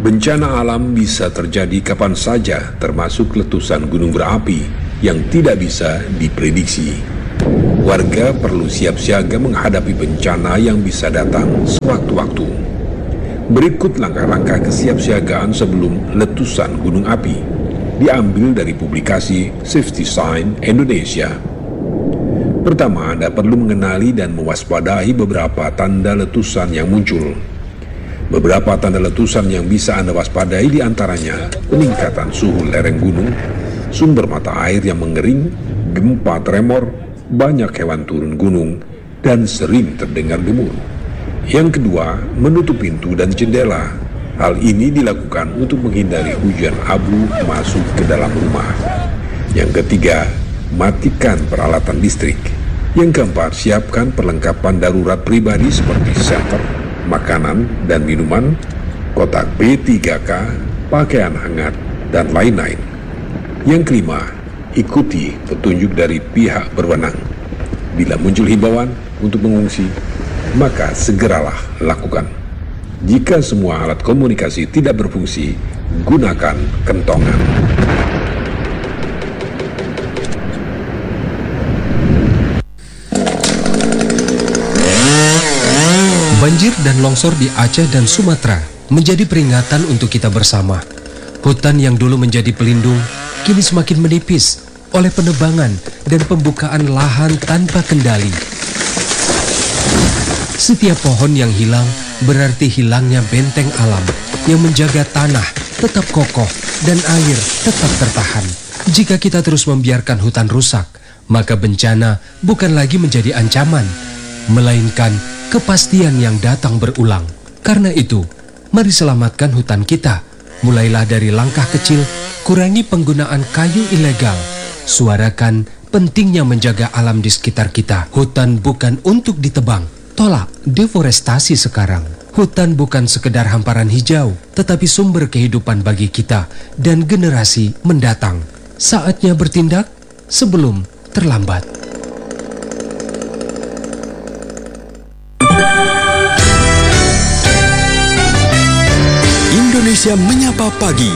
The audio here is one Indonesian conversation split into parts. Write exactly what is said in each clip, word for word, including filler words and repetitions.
Bencana alam bisa terjadi kapan saja, termasuk letusan gunung berapi yang tidak bisa diprediksi. Warga perlu siap siaga menghadapi bencana yang bisa datang sewaktu-waktu. Berikut langkah-langkah kesiapsiagaan sebelum letusan gunung api, diambil dari publikasi Safety Sign Indonesia. Pertama, Anda perlu mengenali dan mewaspadai beberapa tanda letusan yang muncul. Beberapa tanda letusan yang bisa Anda waspadai diantaranya peningkatan suhu lereng gunung, sumber mata air yang mengering, gempa tremor, banyak hewan turun gunung, dan sering terdengar gemuruh. Yang kedua, menutup pintu dan jendela. Hal ini dilakukan untuk menghindari hujan abu masuk ke dalam rumah. Yang ketiga, matikan peralatan listrik. Yang keempat, siapkan perlengkapan darurat pribadi seperti senter, makanan dan minuman, kotak P tiga K, pakaian hangat, dan lain-lain. Yang kelima, ikuti petunjuk dari pihak berwenang. Bila muncul himbauan untuk mengungsi, maka segeralah lakukan. Jika semua alat komunikasi tidak berfungsi, gunakan kentongan. Banjir dan longsor di Aceh dan Sumatera menjadi peringatan untuk kita bersama. Hutan yang dulu menjadi pelindung kini semakin menipis oleh penebangan dan pembukaan lahan tanpa kendali. Setiap pohon yang hilang berarti hilangnya benteng alam yang menjaga tanah tetap kokoh dan air tetap tertahan. Jika kita terus membiarkan hutan rusak, maka bencana bukan lagi menjadi ancaman, melainkan kepastian yang datang berulang. Karena itu, mari selamatkan hutan kita. Mulailah dari langkah kecil, kurangi penggunaan kayu ilegal. Suarakan pentingnya menjaga alam di sekitar kita. Hutan bukan untuk ditebang. Tolak deforestasi sekarang. Hutan bukan sekedar hamparan hijau, tetapi sumber kehidupan bagi kita dan generasi mendatang. Saatnya bertindak sebelum terlambat. Indonesia Menyapa Pagi.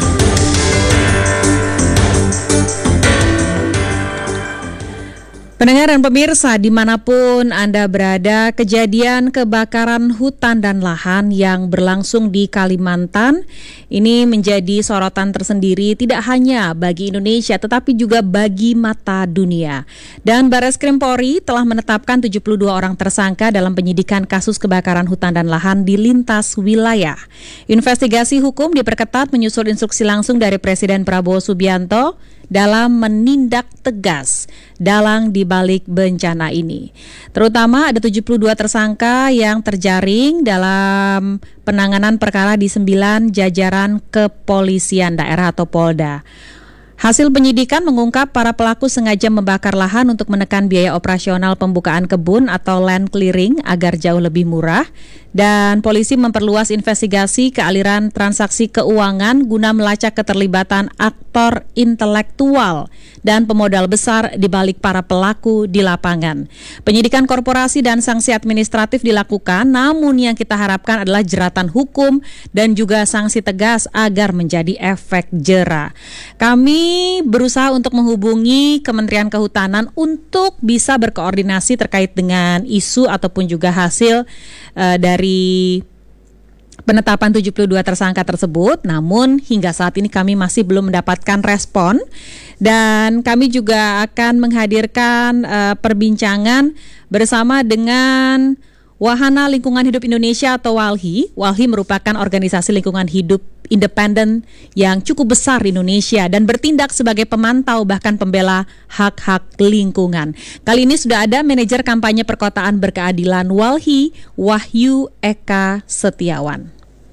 Pendengar dan pemirsa dimanapun Anda berada, kejadian kebakaran hutan dan lahan yang berlangsung di Kalimantan ini menjadi sorotan tersendiri tidak hanya bagi Indonesia tetapi juga bagi mata dunia. Dan Bareskrim Polri telah menetapkan tujuh puluh dua orang tersangka dalam penyidikan kasus kebakaran hutan dan lahan di lintas wilayah. Investigasi hukum diperketat menyusul instruksi langsung dari Presiden Prabowo Subianto dalam menindak tegas dalang di balik bencana ini. Terutama ada tujuh puluh dua tersangka yang terjaring dalam penanganan perkara di sembilan jajaran kepolisian daerah atau Polda. Hasil penyidikan mengungkap para pelaku sengaja membakar lahan untuk menekan biaya operasional pembukaan kebun atau land clearing agar jauh lebih murah. Dan polisi memperluas investigasi ke aliran transaksi keuangan guna melacak keterlibatan aktor intelektual dan pemodal besar di balik para pelaku di lapangan. Penyidikan korporasi dan sanksi administratif dilakukan, namun yang kita harapkan adalah jeratan hukum dan juga sanksi tegas agar menjadi efek jera. Kami berusaha untuk menghubungi Kementerian Kehutanan untuk bisa berkoordinasi terkait dengan isu ataupun juga hasil uh, dari penetapan tujuh puluh dua tersangka tersebut, namun hingga saat ini kami masih belum mendapatkan respon dan kami juga akan menghadirkan uh, perbincangan bersama dengan Wahana Lingkungan Hidup Indonesia atau WALHI. WALHI merupakan organisasi lingkungan hidup independen yang cukup besar di Indonesia dan bertindak sebagai pemantau bahkan pembela hak-hak lingkungan. Kali ini sudah ada manajer kampanye perkotaan berkeadilan WALHI, Wahyu Eka Setiawan.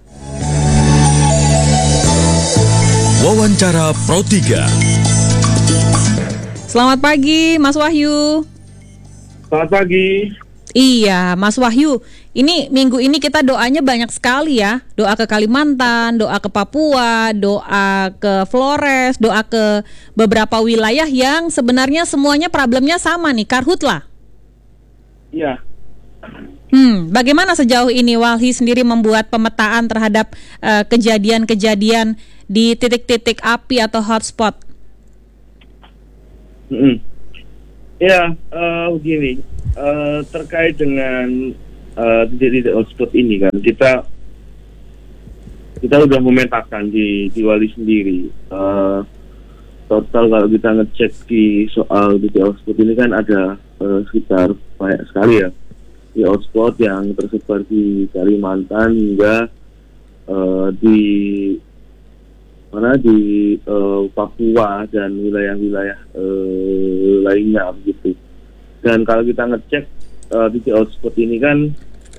Wawancara Pro tiga. Selamat pagi Mas Wahyu. Selamat pagi. Iya, Mas Wahyu, ini minggu ini kita doanya banyak sekali ya. Doa ke Kalimantan, doa ke Papua, doa ke Flores, doa ke beberapa wilayah yang sebenarnya semuanya problemnya sama nih, karhutlah. Iya. Hmm, bagaimana sejauh ini Walhi sendiri membuat pemetaan terhadap uh, kejadian-kejadian di titik-titik api atau hotspot? Mm-hmm. Ya, uh, begini, uh, terkait dengan uh, titik-titik hotspot ini kan, kita kita udah memetakan di di Wali sendiri. Uh, total kalau kita ngecek di soal titik hotspot ini kan ada uh, sekitar banyak sekali ya. Di hotspot yang tersebar di Kalimantan hingga uh, di mana di uh, Papua dan wilayah-wilayah uh, lainnya begitu. Dan kalau kita ngecek uh, titik hotspot ini kan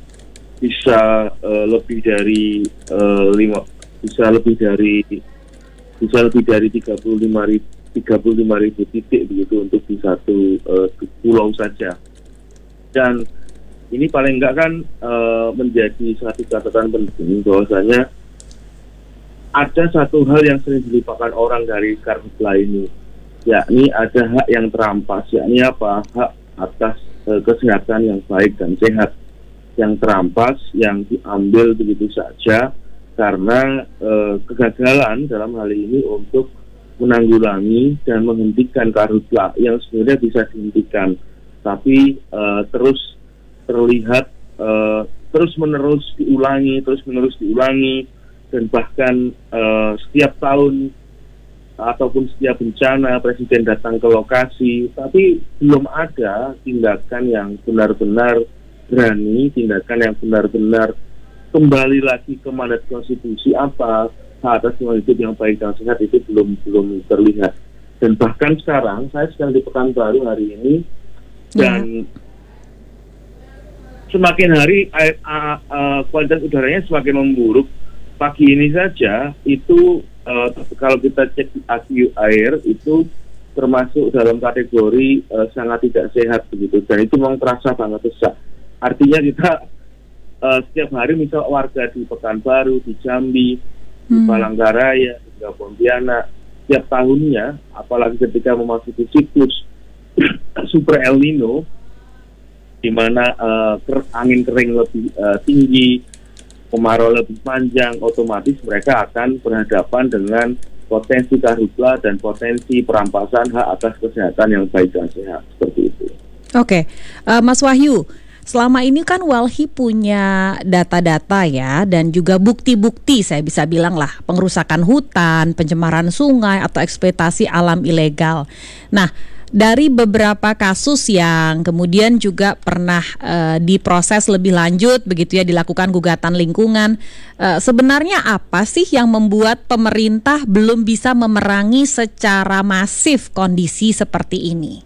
bisa uh, lebih dari uh, lima bisa lebih dari bisa lebih dari tiga puluh lima ribu titik begitu untuk di satu uh, pulau saja. Dan ini paling enggak kan e, menjadi satu catatan penting bahwasanya ada satu hal yang sering dilupakan orang dari karhutla ini, yakni ada hak yang terampas, yakni apa? Hak atas e, kesehatan yang baik dan sehat yang terampas, yang diambil begitu saja karena e, kegagalan dalam hal ini untuk menanggulangi dan menghentikan karhutla yang sebenarnya bisa dihentikan, tapi e, terus terlihat uh, terus-menerus diulangi, terus-menerus diulangi, dan bahkan uh, setiap tahun ataupun setiap bencana Presiden datang ke lokasi, tapi belum ada tindakan yang benar-benar berani, tindakan yang benar-benar kembali lagi ke mandat konstitusi apa hak atas lingkungan hidup yang baik dan sehat itu belum belum terlihat. Dan bahkan sekarang saya sedang di Pekanbaru hari ini dan yeah. Semakin hari air, uh, uh, kualitas udaranya semakin memburuk. Pagi ini saja itu uh, kalau kita cek A Q air itu termasuk dalam kategori uh, sangat tidak sehat begitu, dan itu memang terasa banget sesak. Artinya kita uh, setiap hari misal warga di Pekanbaru, di Jambi, hmm. di Palangkaraya, di Pontianak, setiap tahunnya, apalagi ketika memasuki siklus Super El Nino, di mana uh, ker- angin kering lebih uh, tinggi, kemarau lebih panjang, otomatis mereka akan berhadapan dengan potensi karhutla dan potensi perampasan hak atas kesehatan yang baik dan sehat, seperti itu. Oke, uh, Mas Wahyu, selama ini kan Walhi punya data-data ya, dan juga bukti-bukti saya bisa bilang lah, pengrusakan hutan, pencemaran sungai, atau eksploitasi alam ilegal. Nah, dari beberapa kasus yang kemudian juga pernah uh, diproses lebih lanjut begitu ya, dilakukan gugatan lingkungan, uh, sebenarnya apa sih yang membuat pemerintah belum bisa memerangi secara masif kondisi seperti ini?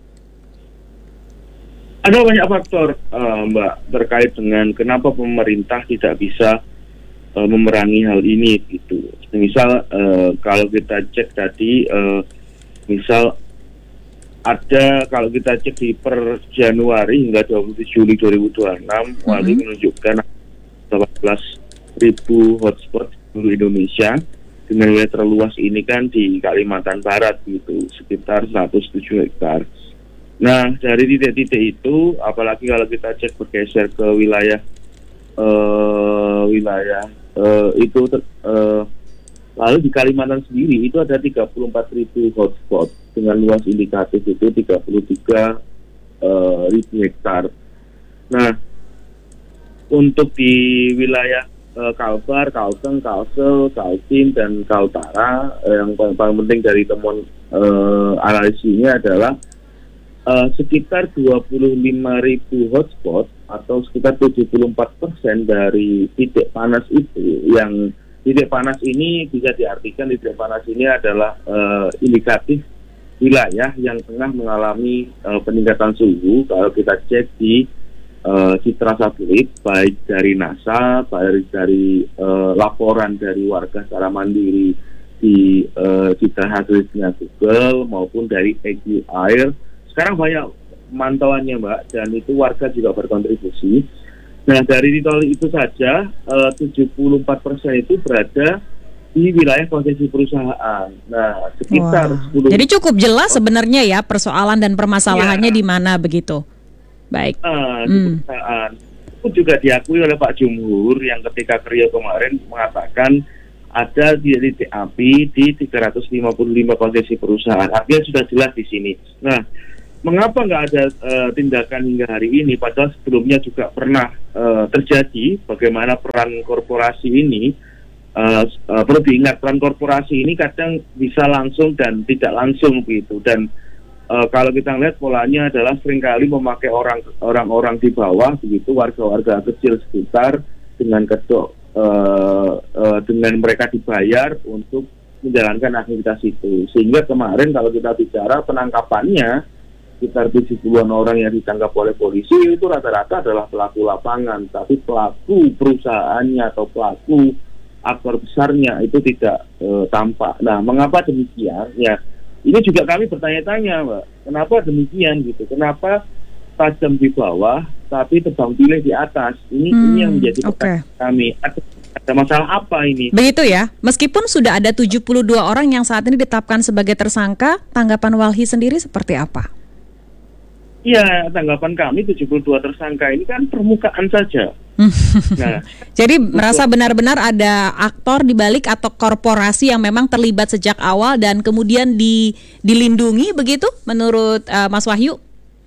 Ada banyak faktor uh, Mbak terkait dengan kenapa pemerintah tidak bisa uh, memerangi hal ini gitu. Misal uh, kalau kita cek tadi uh, misal ada, kalau kita cek di per Januari hingga dua puluh tujuh Juli dua ribu dua puluh enam, mm-hmm. Wali menunjukkan delapan belas ribu hotspot di seluruh Indonesia, dengan wilayah terluas ini kan di Kalimantan Barat gitu, sekitar seratus tujuh hektar. Nah, dari titik-titik itu, apalagi kalau kita cek bergeser ke wilayah uh, wilayah uh, itu ter- uh, lalu di Kalimantan sendiri itu ada tiga puluh empat ribu hotspot dengan luas indikatif itu tiga puluh tiga ribu hektar. Nah, untuk di wilayah uh, Kalbar, Kalteng, Kalsel, Kaltim, dan Kaltara, uh, yang paling, paling penting dari temuan uh, analisis ini adalah uh, sekitar dua puluh lima ribu hotspot atau sekitar tujuh puluh empat persen dari titik panas itu. Yang titik panas ini bisa diartikan titik panas ini adalah uh, indikatif wilayah yang tengah mengalami uh, peningkatan suhu. Kalau kita cek di uh, citra satelit, baik dari NASA, baik dari uh, laporan dari warga secara mandiri di uh, citra satelitnya Google, maupun dari A Q Air. Sekarang banyak mantauannya Mbak, dan itu warga juga berkontribusi. Nah, dari titik itu saja uh, tujuh puluh empat persen itu berada di wilayah konsesi perusahaan. Nah, sekitar wow. sepuluh. Jadi cukup jelas sebenarnya ya persoalan dan permasalahannya ya. Di mana begitu. Baik. Uh, di hmm. perusahaan. itu juga diakui oleh Pak Jumhur yang ketika ke Riau kemarin mengatakan ada titik api di tiga ratus lima puluh lima konsesi perusahaan. Artinya sudah jelas di sini. Nah, mengapa nggak ada uh, tindakan hingga hari ini? Padahal sebelumnya juga pernah uh, terjadi. Bagaimana peran korporasi ini? Uh, uh, perlu diingat, peran korporasi ini kadang bisa langsung dan tidak langsung begitu. Dan uh, kalau kita lihat polanya adalah seringkali memakai orang orang-orang di bawah begitu, warga-warga kecil sekitar dengan kedok. Uh, uh, dengan mereka dibayar untuk menjalankan aktivitas itu. Sehingga kemarin kalau kita bicara penangkapannya sekitar tujuh puluhan orang yang ditangkap oleh polisi itu rata-rata adalah pelaku lapangan, tapi pelaku perusahaannya atau pelaku aktor besarnya itu tidak uh, tampak. Nah, mengapa demikian? Ya, ini juga kami bertanya-tanya, Mbak, kenapa demikian gitu? Kenapa tajam di bawah tapi tebang pilih di atas? Ini hmm, ini yang menjadi pertanyaan okay. kami. Ada, ada masalah apa ini? Begitu ya. Meskipun sudah ada tujuh puluh dua orang yang saat ini ditetapkan sebagai tersangka, tanggapan Walhi sendiri seperti apa? Iya, tanggapan kami tujuh puluh dua tersangka ini kan permukaan saja. Nah, jadi merasa benar-benar ada aktor di balik atau korporasi yang memang terlibat sejak awal dan kemudian di, dilindungi begitu menurut uh, Mas Wahyu?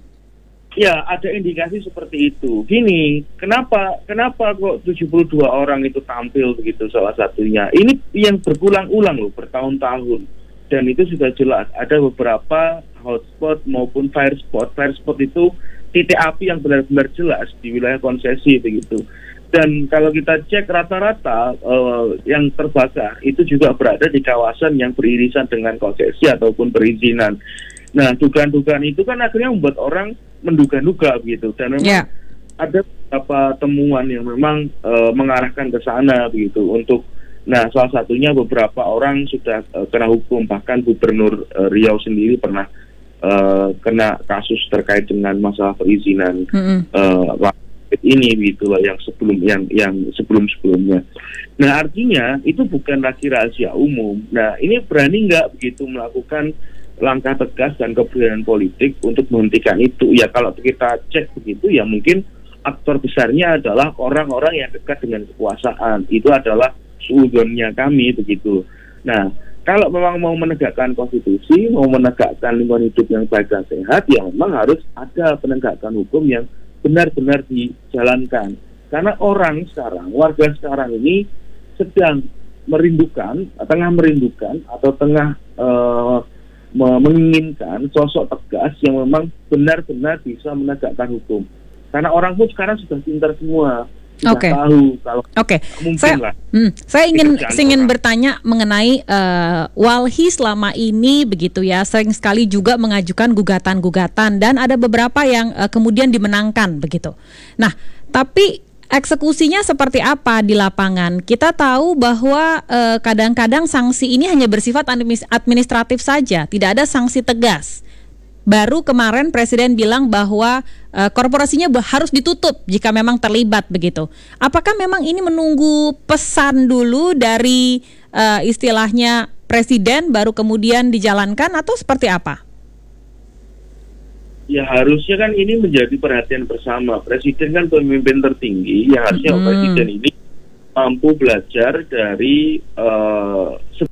Ya, ada indikasi seperti itu. Gini, kenapa kenapa kok tujuh puluh dua orang itu tampil begitu salah satunya? Ini yang berulang-ulang loh, bertahun-tahun. Dan itu sudah jelas, ada beberapa hotspot maupun fire spot. Fire spot itu titik api yang benar-benar jelas di wilayah konsesi begitu. Dan kalau kita cek rata-rata uh, yang terbakar itu juga berada di kawasan yang beririsan dengan konsesi ataupun perizinan. Nah, dugaan-dugaan itu kan akhirnya membuat orang menduga-duga begitu, dan memang yeah. ada beberapa temuan yang memang uh, mengarahkan ke sana begitu. Untuk, nah salah satunya beberapa orang sudah uh, kena hukum, bahkan Gubernur uh, Riau sendiri pernah uh, kena kasus terkait dengan masalah perizinan mm-hmm. uh, ini begitu lah, yang sebelum yang yang sebelum-sebelumnya. Nah, artinya itu bukan lagi rahasia umum. Nah, ini berani nggak begitu melakukan langkah tegas dan keberanian politik untuk menghentikan itu? Ya, kalau kita cek begitu, ya mungkin aktor besarnya adalah orang-orang yang dekat dengan kekuasaan. Itu adalah suudonnya kami begitu. Nah, kalau memang mau menegakkan konstitusi, mau menegakkan lingkungan hidup yang baik dan sehat, ya memang harus ada penegakan hukum yang benar-benar dijalankan. Karena orang sekarang, warga sekarang ini sedang merindukan, tengah merindukan atau tengah uh, menginginkan sosok tegas yang memang benar-benar bisa menegakkan hukum. Karena orang pun sekarang sudah pintar semua, sudah okay. tahu kalau okay. mungkin saya, lah. Hmm, saya ingin ingin bertanya mengenai uh, Walhi selama ini begitu ya, sering sekali juga mengajukan gugatan-gugatan dan ada beberapa yang uh, kemudian dimenangkan begitu. Nah, tapi eksekusinya seperti apa di lapangan? Kita tahu bahwa eh, kadang-kadang sanksi ini hanya bersifat administratif saja, tidak ada sanksi tegas. Baru kemarin Presiden bilang bahwa eh, korporasinya harus ditutup jika memang terlibat begitu. Apakah memang ini menunggu pesan dulu dari eh, istilahnya Presiden baru kemudian dijalankan atau seperti apa? Ya, harusnya kan ini menjadi perhatian bersama. Presiden kan pemimpin tertinggi, yang harusnya hmm. Presiden ini mampu belajar dari uh,